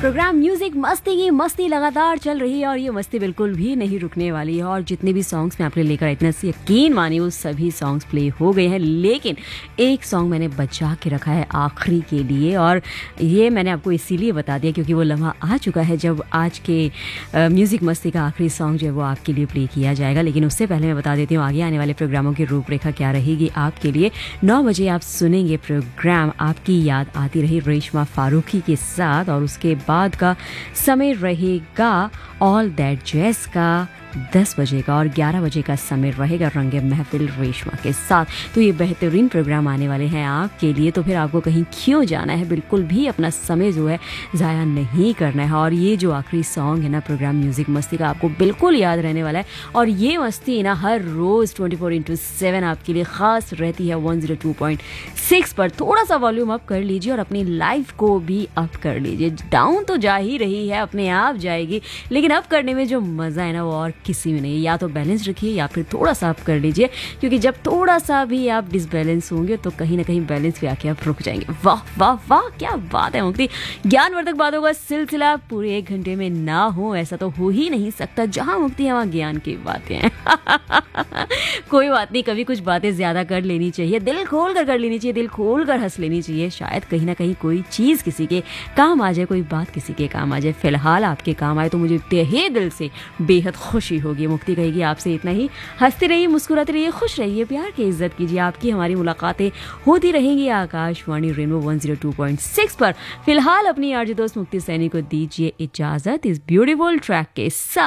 Programme music मस्ती की मस्ती लगातार चल रही है और ये मस्ती बिल्कुल भी नहीं रुकने वाली है। और जितने भी सॉन्ग्स मैं आपके लिए लेकर इतना यकीन मानिए वो सभी सॉन्ग्स प्ले हो गए हैं, लेकिन एक सॉन्ग मैंने बचा के रखा है आखिरी के लिए। और ये मैंने आपको इसीलिए बता दिया क्योंकि वो लम्हा आ चुका है जब आज के म्यूजिक मस्ती का आखिरी सॉन्ग जो है वो आपके लिए प्ले किया जाएगा। लेकिन उससे पहले मैं बता देती हूँ आगे आने वाले प्रोग्रामों की रूपरेखा क्या रहेगी आपके लिए। 9 बजे आप सुनेंगे प्रोग्राम आपकी याद आती रही रेशमा फारूकी के साथ, और उसके बाद का समय रहेगा ऑल दैट जैज़ का 10 बजे का, और 11 बजे का समय रहेगा रंगे महफिल रेशमा के साथ। तो ये बेहतरीन प्रोग्राम आने वाले हैं आपके लिए, तो फिर आपको कहीं क्यों जाना है, बिल्कुल भी अपना समय जो है ज़ाया नहीं करना है। और ये जो आखिरी सॉन्ग है ना प्रोग्राम म्यूज़िक मस्ती का, आपको बिल्कुल याद रहने वाला है। और ये मस्ती ना हर रोज़ 24/7 आपके लिए ख़ास रहती है 102.6 पर। थोड़ा सा वॉल्यूम अप कर लीजिए और अपनी लाइफ को भी अप कर लीजिए। डाउन तो जा ही रही है, अपने आप जाएगी, लेकिन अप करने में जो मज़ा है ना वो और किसी में नहीं। या तो बैलेंस रखिए या फिर थोड़ा सा अप कर लीजिए, क्योंकि जब थोड़ा सा भी आप डिसबैलेंस होंगे तो कहीं ना कहीं बैलेंस पे आके आप रुक जाएंगे। वाह वाह वाह, क्या बात है मुक्ति। ज्ञानवर्धक बातों का सिलसिला पूरे 1 घंटे में ना हो ऐसा तो हो ही नहीं सकता। जहां मुक्ति है वहां ज्ञान की बातें हैं। कोई बात नहीं, कभी कुछ बातें ज्यादा कर लेनी चाहिए, दिल खोल कर लेनी चाहिए, दिल खोल कर हंस लेनी चाहिए। शायद कहीं ना कहीं कोई चीज किसी के काम आ जाए, कोई बात किसी के काम आ जाए। फिलहाल आपके काम आए तो मुझे तहे दिल से बेहद खुशी होगी। मुक्ति कहेगी आपसे इतना ही, हंसते रहिए, मुस्कुराते रहिए, खुश रहिए, प्यार की इज्जत कीजिए। आपकी हमारी मुलाकातें होती रहेंगी आकाशवाणी रेनबो 102.6 पर। फिलहाल अपनी आरजे दोस्त मुक्ति सैनी को दीजिए इजाजत इस ब्यूटीफुल ट्रैक के साथ।